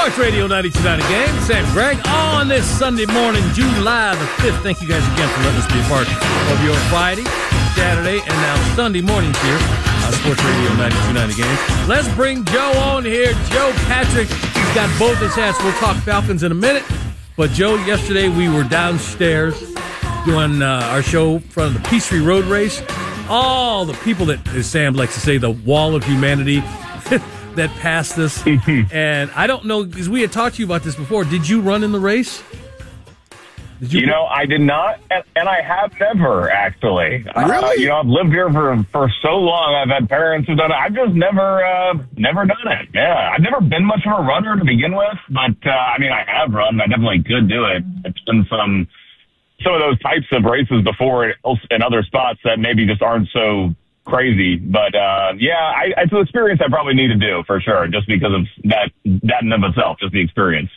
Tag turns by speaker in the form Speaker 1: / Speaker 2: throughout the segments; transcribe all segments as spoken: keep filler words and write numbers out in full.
Speaker 1: Sports Radio ninety-two point nine Game. Sam Greg on this Sunday morning, July the fifth. Thank you guys again for letting us be a part of your Friday, Saturday, and now Sunday mornings here on Sports Radio ninety-two point nine Game. Let's bring Joe on here. Joe Patrick, he's got both his hats. We'll talk Falcons in a minute. But, Joe, yesterday we were downstairs doing uh, our show in front of the Peachtree Road Race. All the people that, as Sam likes to say, the wall of humanity that passed us. And I don't know, because we had talked to you about this before. Did you run in the race?
Speaker 2: Did you, you know, I did not, and, and I have never, actually.
Speaker 3: Really?
Speaker 2: Uh, you know, I've lived here for for so long. I've had parents who've done it. I've just never, uh, never done it. Yeah, I've never been much of a runner to begin with, but, uh, I mean, I have run. I definitely could do it. It's been some, some of those types of races before in other spots that maybe just aren't so crazy, but uh, yeah, I, it's an experience I probably need to do for sure, just because of that that in of itself, just the experience.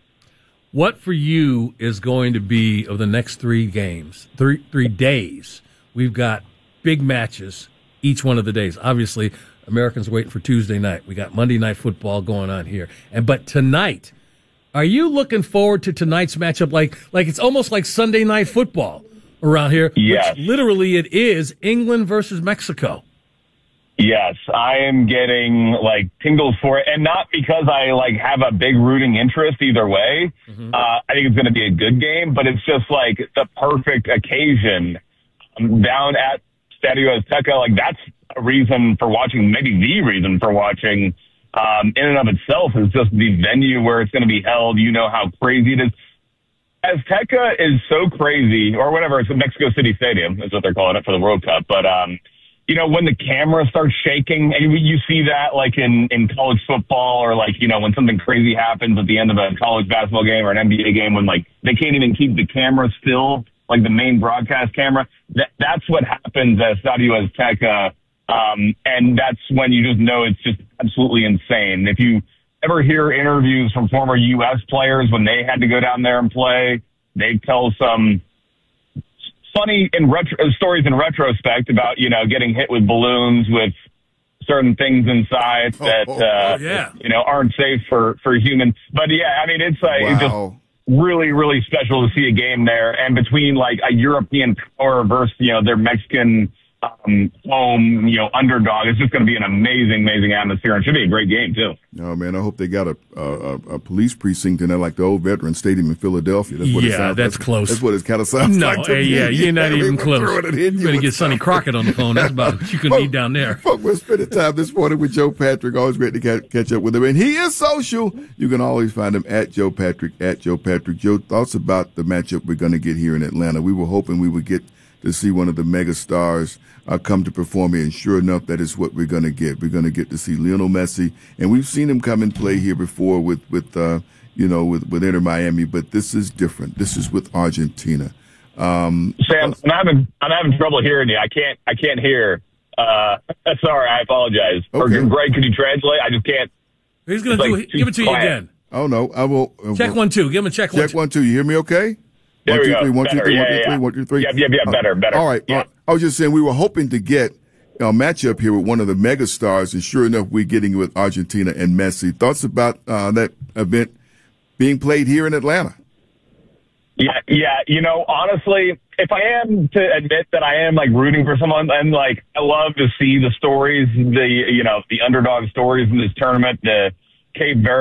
Speaker 1: What for you is going to be of the next three games, three three days? We've got big matches each one of the days. Obviously, Americans waiting for Tuesday night. We got Monday Night Football going on here, and but tonight, are you looking forward to tonight's matchup? Like like it's almost like Sunday Night Football around here,
Speaker 2: yes.
Speaker 1: Which literally it is England versus Mexico.
Speaker 2: Yes, I am getting like tingles for it, and not because I like have a big rooting interest either way. Mm-hmm. Uh, I think it's going to be a good game, but it's just like the perfect occasion um, down at Stadio Azteca. Like that's a reason for watching, maybe the reason for watching. Um, in and of itself is just the venue where it's going to be held. You know how crazy it is. Azteca is so crazy, or whatever, it's a Mexico City Stadium is what they're calling it for the World Cup. But, um, you know, when the camera starts shaking, and you see that like in, in college football, or like, you know, when something crazy happens at the end of a college basketball game or an N B A game, when like they can't even keep the camera still, like the main broadcast camera, that, that's what happens at Stadio Azteca. Um, and that's when you just know it's just absolutely insane. If you ever hear interviews from former U S players when they had to go down there and play, they tell some funny in retro, stories in retrospect about, you know, getting hit with balloons with certain things inside that,
Speaker 3: oh, oh,
Speaker 2: uh,
Speaker 1: yeah.
Speaker 2: you know, aren't safe for, for humans. But yeah, I mean, it's like,
Speaker 3: wow.
Speaker 2: it's just really, really special to see a game there. And between like a European power versus, you know, their Mexican Um, home, you know, underdog. It's just going to be an amazing, amazing atmosphere, and should be a great game too.
Speaker 3: Oh man, I hope they got a a, a police precinct in there like the old Veterans Stadium in Philadelphia. That's what
Speaker 1: yeah,
Speaker 3: it sounds.
Speaker 1: that's
Speaker 3: that's,
Speaker 1: close.
Speaker 3: That's what it kind of sounds
Speaker 1: no,
Speaker 3: like. No,
Speaker 1: hey, yeah, you're not even close. You better get Sonny Crockett on the phone. That's about what you can need down there.
Speaker 3: Folks, we're spending time this morning with Joe Patrick. Always great to catch, catch up with him, and he is social. You can always find him at Joe Patrick at Joe Patrick. Joe, thoughts about the matchup we're going to get here in Atlanta? We were hoping we would get to see one of the mega stars uh, come to perform here, and sure enough, that is what we're going to get. We're going to get to see Lionel Messi, and we've seen him come and play here before with, with uh, you know, with, with Inter Miami, but this is different. This is with Argentina. Um,
Speaker 2: Sam, I'm having I'm having trouble hearing you. I can't I can't hear. Uh, sorry, I apologize.
Speaker 3: Okay.
Speaker 2: Or, Greg, could you translate? I just can't.
Speaker 1: He's going to
Speaker 2: like
Speaker 1: give it to
Speaker 2: quiet.
Speaker 1: you again.
Speaker 3: Oh no, I will. Uh,
Speaker 1: check one two. Give him a check,
Speaker 3: check
Speaker 1: one two.
Speaker 3: one two. You hear me? Okay.
Speaker 2: There
Speaker 3: One,
Speaker 2: we
Speaker 3: two,
Speaker 2: go.
Speaker 3: three, one, two,
Speaker 2: Better.
Speaker 3: three,
Speaker 2: Yeah,
Speaker 3: one, two,
Speaker 2: yeah,
Speaker 3: three,
Speaker 2: yeah.
Speaker 3: one, two, three.
Speaker 2: Yeah, yeah, yeah, better, better.
Speaker 3: All right.
Speaker 2: Yeah.
Speaker 3: Uh, I was just saying we were hoping to get a matchup here with one of the mega stars, and sure enough, we're getting it with Argentina and Messi. Thoughts about uh, that event being played here in Atlanta?
Speaker 2: Yeah, yeah. You know, honestly, if I am to admit that I am like rooting for someone, and like I love to see the stories, the you know the underdog stories in this tournament, the Cape Verde.